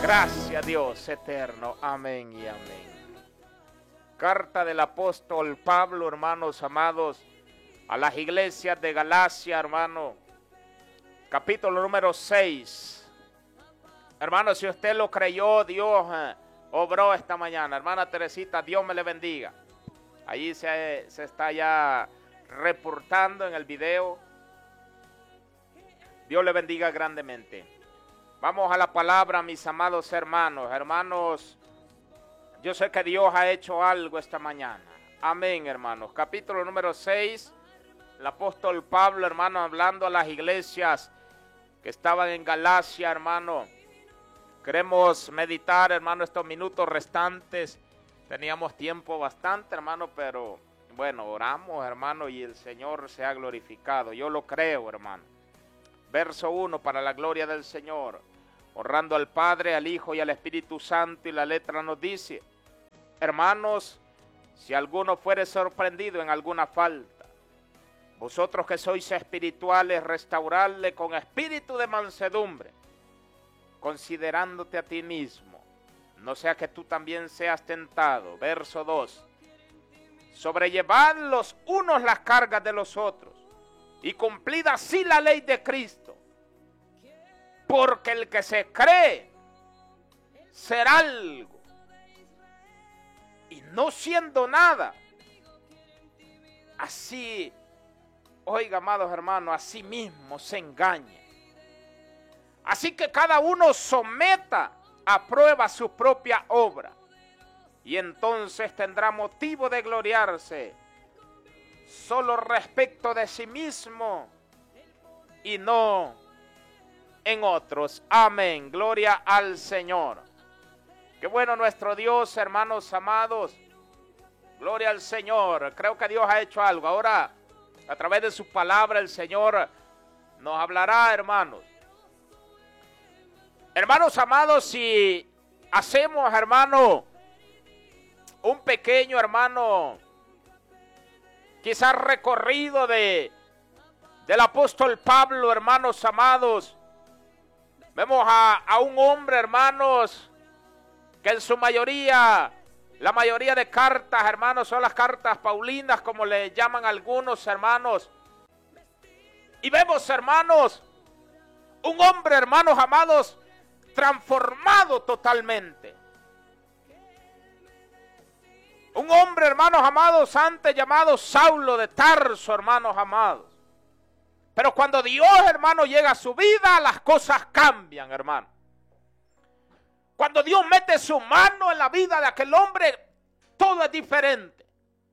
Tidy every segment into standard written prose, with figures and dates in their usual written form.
Gracias Dios eterno. Amén y amén. Carta del apóstol Pablo, hermanos amados, a las iglesias de Galacia, hermano. Capítulo número 6. Hermano, si usted lo creyó, Dios obró esta mañana. Hermana Teresita, Dios me le bendiga. Allí se está ya reportando en el video. Dios le bendiga grandemente. Vamos a la palabra, mis amados hermanos. Hermanos, yo sé que Dios ha hecho algo esta mañana. Amén, hermanos. Capítulo número 6. El apóstol Pablo, hermano, hablando a las iglesias que estaban en Galacia, hermano. Queremos meditar, hermano, estos minutos restantes. Teníamos tiempo bastante, hermano, pero bueno, oramos, hermano, y el Señor se ha glorificado. Yo lo creo, hermano. Verso 1, para la gloria del Señor. Honrando al Padre, al Hijo y al Espíritu Santo, y la letra nos dice: hermanos, si alguno fuere sorprendido en alguna falta, vosotros que sois espirituales, restaurarle con espíritu de mansedumbre, considerándote a ti mismo, no sea que tú también seas tentado. Verso 2, sobrellevad los unos las cargas de los otros, y cumplid así la ley de Cristo. Porque el que se cree ser algo y no siendo nada, así, oiga, amados hermanos, así mismo se engaña. Así que cada uno someta a prueba su propia obra, y entonces tendrá motivo de gloriarse solo respecto de sí mismo y no en otros. Amén. Gloria al Señor. Qué bueno nuestro Dios, hermanos amados. Gloria al Señor. Creo que Dios ha hecho algo. Ahora, a través de su palabra, el Señor nos hablará, hermanos. Hermanos amados, si hacemos, hermano, un pequeño, hermano, quizás recorrido del apóstol Pablo, hermanos amados, vemos a un hombre, hermanos, que en su mayoría, la mayoría de cartas, hermanos, son las cartas paulinas, como le llaman algunos, hermanos. Y vemos, hermanos, un hombre, hermanos amados, transformado totalmente. Un hombre, hermanos amados, antes llamado Saulo de Tarso, hermanos amados. Pero cuando Dios, hermano, llega a su vida, las cosas cambian, hermano. Cuando Dios mete su mano en la vida de aquel hombre, todo es diferente.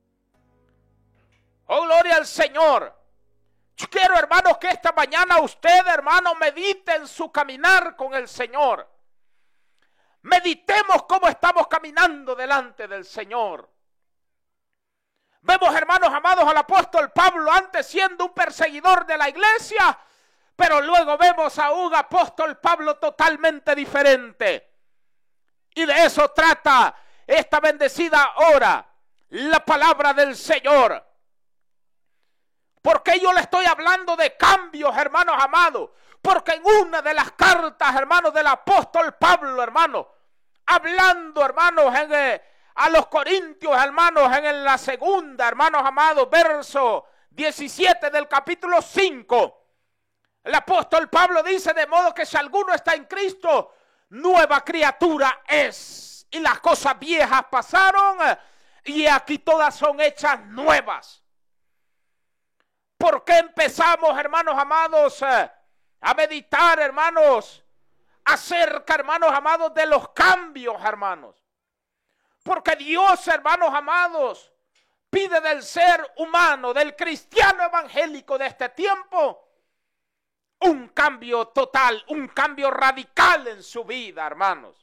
Oh, gloria al Señor. Yo quiero, hermanos, que esta mañana usted, hermano, medite en su caminar con el Señor. Meditemos cómo estamos caminando delante del Señor. Vemos, hermanos amados, al apóstol Pablo antes siendo un perseguidor de la iglesia, pero luego vemos a un apóstol Pablo totalmente diferente. Y de eso trata esta bendecida hora, la palabra del Señor. ¿Por qué yo le estoy hablando de cambios, hermanos amados? Porque en una de las cartas, hermanos, del apóstol Pablo, hermanos, hablando, hermanos, a los Corintios, hermanos, en la segunda, hermanos amados, verso 17 del capítulo 5. El apóstol Pablo dice: de modo que si alguno está en Cristo, nueva criatura es. Y las cosas viejas pasaron, y aquí todas son hechas nuevas. ¿Por qué empezamos, hermanos amados, a meditar, hermanos, acerca, hermanos amados, de los cambios, hermanos? Porque Dios, hermanos amados, pide del ser humano, del cristiano evangélico de este tiempo, un cambio total, un cambio radical en su vida, hermanos.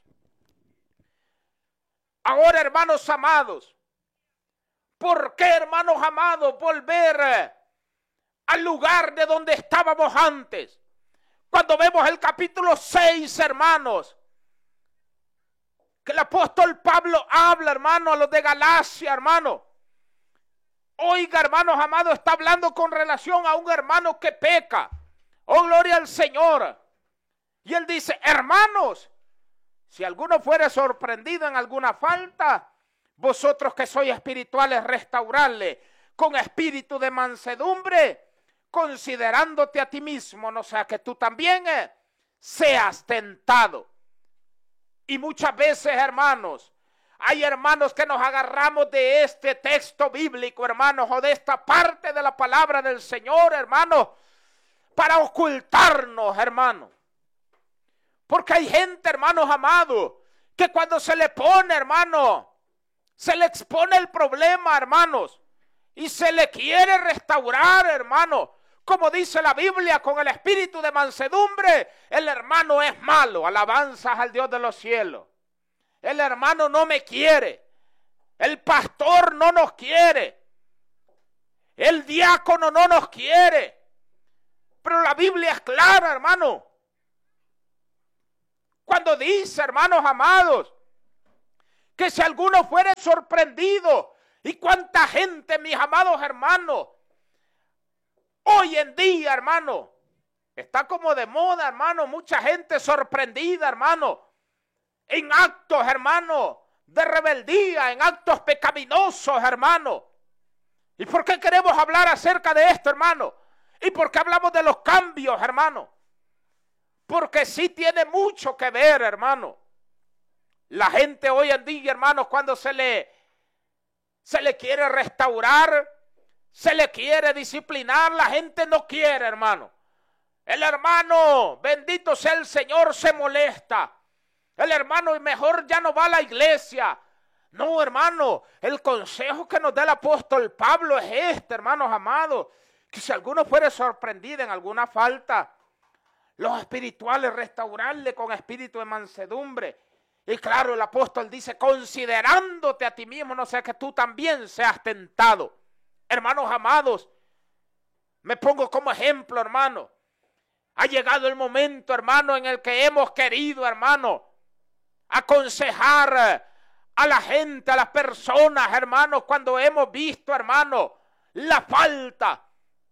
Ahora, hermanos amados, ¿por qué, hermanos amados, volver al lugar de donde estábamos antes? Cuando vemos el capítulo 6, hermanos, que el apóstol Pablo habla, hermano, a los de Galacia, hermano. Oiga, hermanos amados, está hablando con relación a un hermano que peca. Oh, gloria al Señor. Y él dice: hermanos, Si alguno fuere sorprendido en alguna falta, vosotros que sois espirituales, restaurarle con espíritu de mansedumbre, considerándote a ti mismo, no sea que tú también seas tentado. Y muchas veces, hermanos, hay hermanos que nos agarramos de este texto bíblico, hermanos, o de esta parte de la palabra del Señor, hermanos, para ocultarnos, hermanos. Porque hay gente, hermanos amados, que cuando se le pone, hermanos, se le expone el problema, hermanos, y se le quiere restaurar, hermanos, como dice la Biblia, con el espíritu de mansedumbre, el hermano es malo. Alabanzas al Dios de los cielos. El hermano no me quiere. El pastor no nos quiere. El diácono no nos quiere. Pero la Biblia es clara, hermano. Cuando dice, hermanos amados, que si alguno fuere sorprendido, y cuánta gente, mis amados hermanos, hoy en día, hermano, está como de moda, hermano, mucha gente sorprendida, hermano, en actos, hermano, de rebeldía, en actos pecaminosos, hermano. ¿Y por qué queremos hablar acerca de esto, hermano? ¿Y por qué hablamos de los cambios, hermano? Porque sí tiene mucho que ver, hermano. La gente hoy en día, hermanos, cuando se le quiere restaurar, se le quiere disciplinar, la gente no quiere, hermano. El hermano, bendito sea el Señor, se molesta. El hermano mejor ya no va a la iglesia. No, hermano, el consejo que nos da el apóstol Pablo es este, hermanos amados, que si alguno fuere sorprendido en alguna falta, los espirituales restaurarle con espíritu de mansedumbre. Y claro, el apóstol dice, considerándote a ti mismo, no sea que tú también seas tentado. Hermanos amados, me pongo como ejemplo, hermano. Ha llegado el momento, hermano, en el que hemos querido, hermano, aconsejar a la gente, a las personas, hermanos, cuando hemos visto, hermano, la falta.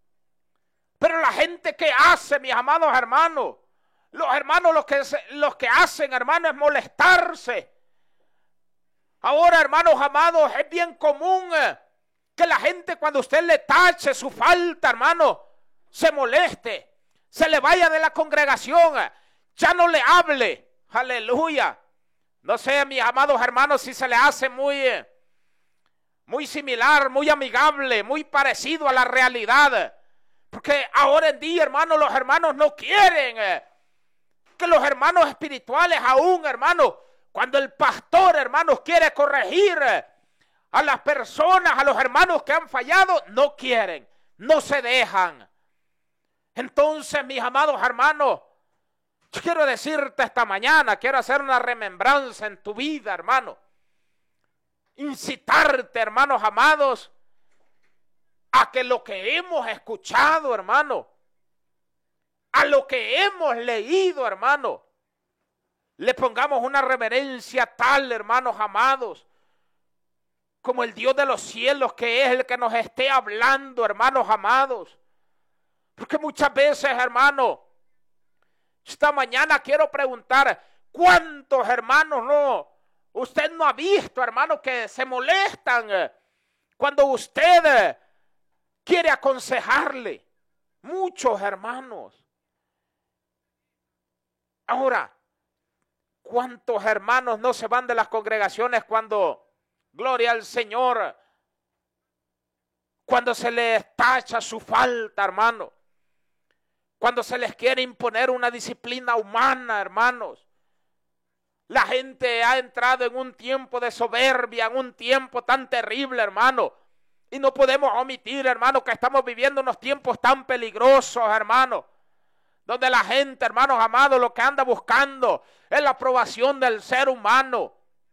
Pero la gente que hace, mis amados hermanos, los hermanos los que hacen, hermanos, es molestarse. Ahora, hermanos amados, es bien común que la gente cuando usted le tache su falta, hermano, se moleste, se le vaya de la congregación, ya no le hable. Aleluya. No sé, mis amados hermanos, si se le hace muy similar, muy amigable, muy parecido a la realidad. Porque ahora en día, hermanos, los hermanos no quieren que los hermanos espirituales aún, hermanos, cuando el pastor, hermanos, quiere corregir a las personas, a los hermanos que han fallado, no quieren, no se dejan. Entonces, mis amados hermanos, yo quiero decirte esta mañana, quiero hacer una remembranza en tu vida, hermano. Incitarte, hermanos amados, a que lo que hemos escuchado, hermano, a lo que hemos leído, hermano, le pongamos una reverencia tal, hermanos amados, como el Dios de los cielos, que es el que nos esté hablando, hermanos amados. Porque muchas veces, hermano, esta mañana quiero preguntar, ¿cuántos hermanos usted no ha visto, hermano, que se molestan cuando usted quiere aconsejarle? Muchos hermanos. Ahora, ¿cuántos hermanos no se van de las congregaciones cuando, gloria al Señor, cuando se les tacha su falta, hermano? Cuando se les quiere imponer una disciplina humana, hermanos. La gente ha entrado en un tiempo de soberbia, en un tiempo tan terrible, hermano. Y no podemos omitir, hermano, que estamos viviendo unos tiempos tan peligrosos, hermano. Donde la gente, hermanos amados, lo que anda buscando es la aprobación del ser humano.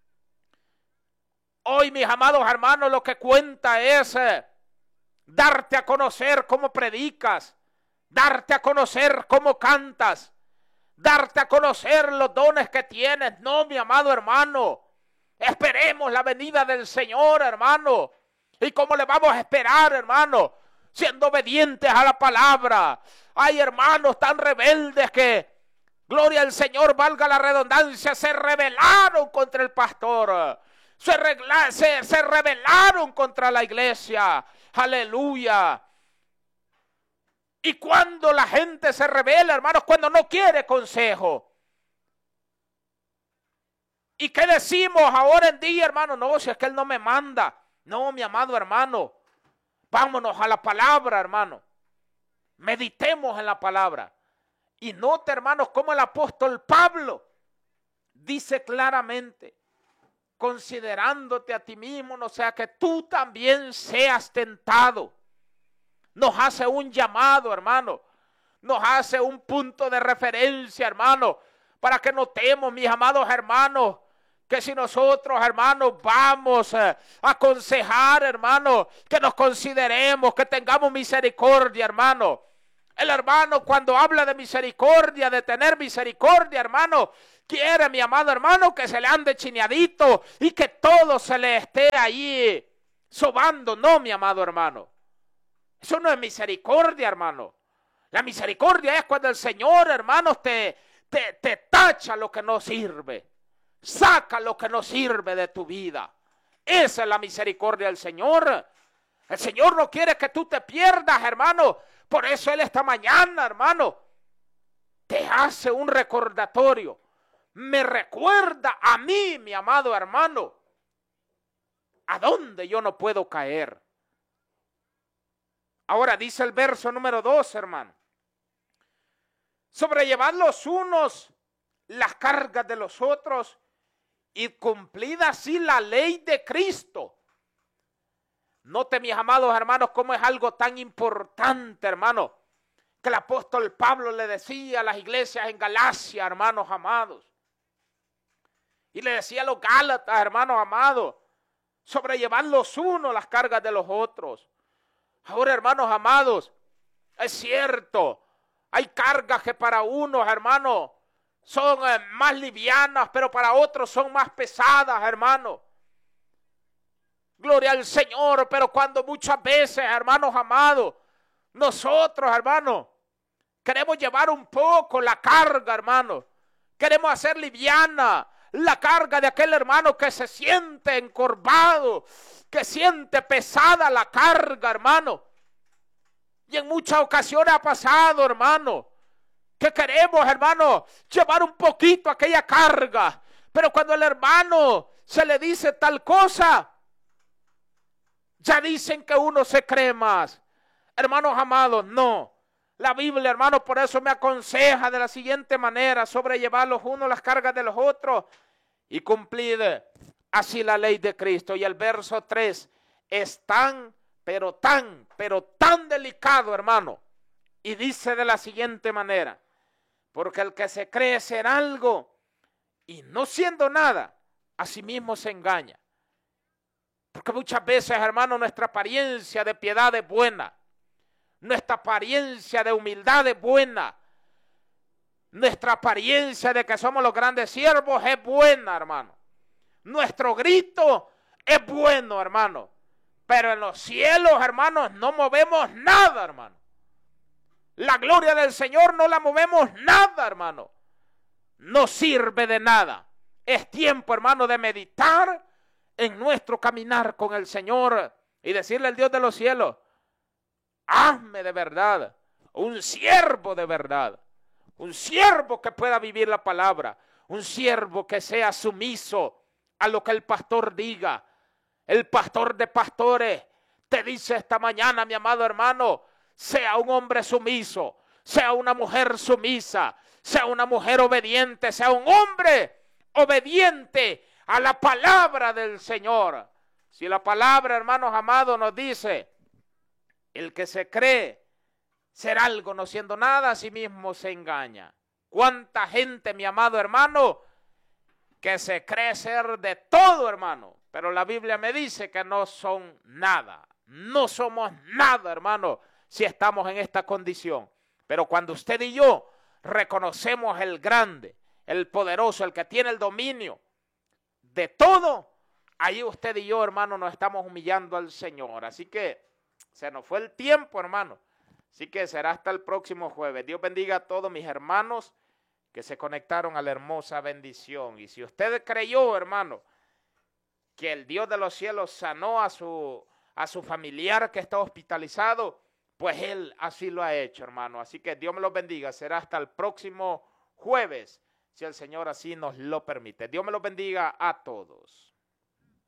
Hoy, mis amados hermanos, lo que cuenta es darte a conocer cómo predicas, darte a conocer cómo cantas, darte a conocer los dones que tienes. No, mi amado hermano, esperemos la venida del Señor, hermano. ¿Y cómo le vamos a esperar, hermano? Siendo obedientes a la palabra. Hay hermanos tan rebeldes que Gloria al Señor, valga la redundancia, se rebelaron contra el pastor. Se rebelaron contra la iglesia. Aleluya. Y cuando la gente se rebela, hermanos, cuando no quiere consejo. ¿Y qué decimos ahora en día, hermano? No, si es que Él no me manda. No, mi amado hermano, vámonos a la palabra, hermano. Meditemos en la palabra. Y note, hermanos, cómo el apóstol Pablo dice claramente, considerándote a ti mismo, no sea que tú también seas tentado. Nos hace un llamado, hermano. Nos hace un punto de referencia, hermano, para que notemos, mis amados hermanos, que si nosotros, hermanos, vamos a aconsejar, hermano, que nos consideremos, que tengamos misericordia, hermano. El hermano, cuando habla de misericordia, de tener misericordia, hermano, quiere, mi amado hermano, que se le ande chineadito y que todo se le esté allí sobando. No, mi amado hermano. Eso no es misericordia, hermano. La misericordia es cuando el Señor, hermanos, te tacha lo que no sirve. Saca lo que no sirve de tu vida. Esa es la misericordia del Señor. El Señor no quiere que tú te pierdas, hermano. Por eso Él esta mañana, hermano, te hace un recordatorio. Me recuerda a mí, mi amado hermano, a dónde yo no puedo caer. Ahora dice el verso número 2, hermano. Sobrellevad los unos las cargas de los otros y cumplid así la ley de Cristo. Note, mis amados hermanos, cómo es algo tan importante, hermano, que el apóstol Pablo le decía a las iglesias en Galacia, hermanos amados. Y le decía a los Gálatas, hermanos amados, sobrellevad los unos las cargas de los otros. Ahora, hermanos amados, es cierto, hay cargas que para unos, hermanos, son más livianas, pero para otros son más pesadas, hermanos. Gloria al Señor, pero cuando muchas veces, hermanos amados, nosotros, hermanos, queremos llevar un poco la carga, hermanos. Queremos hacer liviana la carga de aquel hermano que se siente encorvado, que siente pesada la carga, hermano. Y en muchas ocasiones ha pasado, hermano, que queremos, hermano, llevar un poquito aquella carga. Pero cuando el hermano se le dice tal cosa, ya dicen que uno se cree más. Hermanos amados, no. La Biblia, hermano, por eso me aconseja de la siguiente manera: sobrellevar los unos las cargas de los otros y cumplir así la ley de Cristo. Y el verso 3 es tan delicado, hermano. Y dice de la siguiente manera: porque el que se cree ser algo y no siendo nada, a sí mismo se engaña. Porque muchas veces, hermano, nuestra apariencia de piedad es buena. Nuestra apariencia de humildad es buena. Nuestra apariencia de que somos los grandes siervos es buena, hermano. Nuestro grito es bueno, hermano. Pero en los cielos, hermanos, no movemos nada, hermano. La gloria del Señor no la movemos nada, hermano. No sirve de nada. Es tiempo, hermano, de meditar en nuestro caminar con el Señor y decirle al Dios de los cielos: hazme de verdad un siervo de verdad, un siervo que pueda vivir la palabra, un siervo que sea sumiso a lo que el pastor diga. El pastor de pastores te dice esta mañana, mi amado hermano, sea un hombre sumiso, sea una mujer sumisa, sea una mujer obediente, sea un hombre obediente a la palabra del Señor. Si la palabra, hermanos amados, nos dice: el que se cree ser algo no siendo nada, a sí mismo se engaña. ¿Cuánta gente, mi amado hermano, que se cree ser de todo, hermano? Pero la Biblia me dice que no son nada. No somos nada, hermano, si estamos en esta condición. Pero cuando usted y yo reconocemos el grande, el poderoso, el que tiene el dominio de todo, ahí usted y yo, hermano, nos estamos humillando al Señor. Así que se nos fue el tiempo, hermano. Así que será hasta el próximo jueves. Dios bendiga a todos mis hermanos que se conectaron a la hermosa bendición. Y si usted creyó, hermano, que el Dios de los cielos sanó a su familiar que está hospitalizado, pues Él así lo ha hecho, hermano. Así que Dios me los bendiga. Será hasta el próximo jueves, si el Señor así nos lo permite. Dios me los bendiga a todos.